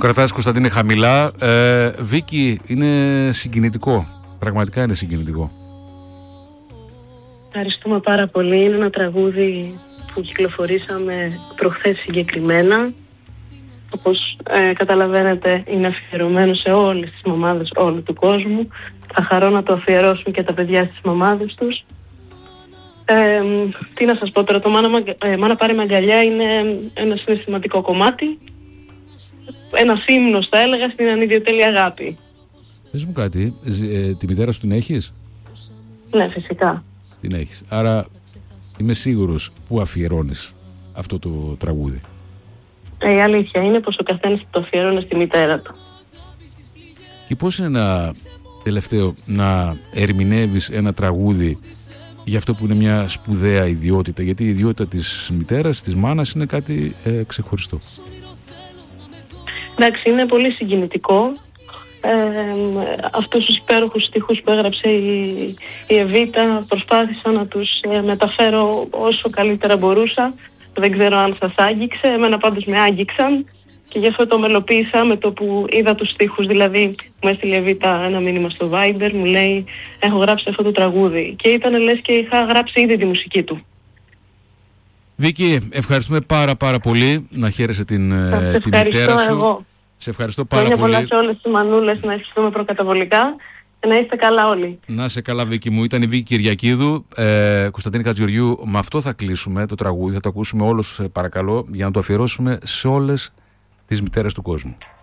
κρατάς, Κωνσταντίνε, χαμηλά. Βίκη, είναι συγκινητικό. Πραγματικά είναι συγκινητικό. Ευχαριστούμε πάρα πολύ. Είναι ένα τραγούδι που κυκλοφορήσαμε προχθές συγκεκριμένα. Όπως καταλαβαίνετε, είναι αφιερωμένο σε όλες τις μαμάδες όλου του κόσμου. Θα χαρώ να το αφιερώσουν και τα παιδιά στις μαμάδες τους. Τι να σας πω τώρα, το Μάνα πάρε με αγκαλιά είναι ένα συναισθηματικό κομμάτι. Ένα ύμνος θα έλεγα στην ανιδιοτέλεια αγάπη. Πες μου κάτι, τη μητέρα σου την έχεις? Ναι, φυσικά. Την έχεις. Άρα είμαι σίγουρος που αφιερώνεις αυτό το τραγούδι. Η αλήθεια είναι πως ο καθένας το αφιερώνει στη μητέρα του. Και πώς είναι τελευταίο να ερμηνεύεις ένα τραγούδι για αυτό που είναι μια σπουδαία ιδιότητα? Γιατί η ιδιότητα της μητέρας, της μάνας, είναι κάτι ξεχωριστό. Εντάξει, είναι πολύ συγκινητικό. Αυτούς τους υπέροχους στιχούς που έγραψε η Εβίτα προσπάθησα να τους μεταφέρω όσο καλύτερα μπορούσα. Δεν ξέρω αν σας άγγιξε, εμένα πάντως με άγγιξαν και γι' αυτό το μελοποίησα με το που είδα τους στίχους. Δηλαδή μου έστειλε η Εβίτα ένα μήνυμα στο Viber, μου λέει έχω γράψει αυτό το τραγούδι και ήταν λες και είχα γράψει ήδη τη μουσική του. Βίκη, ευχαριστούμε πάρα πολύ. Να χαίρεσαι τη μητέρα σου. Εγώ. Σε ευχαριστώ πάρα πολύ. Πολλά σε όλες τις μανούλες, να ευχηθούμε προκαταβολικά. Να είστε καλά όλοι. Να είσαι καλά, Βίκη μου. Ήταν η Βίκη Κυριακίδου. Κωνσταντίνη Χατζηγεωργιού, με αυτό θα κλείσουμε το τραγούδι. Θα το ακούσουμε όλους, παρακαλώ, για να το αφιερώσουμε σε όλες τις μητέρες του κόσμου.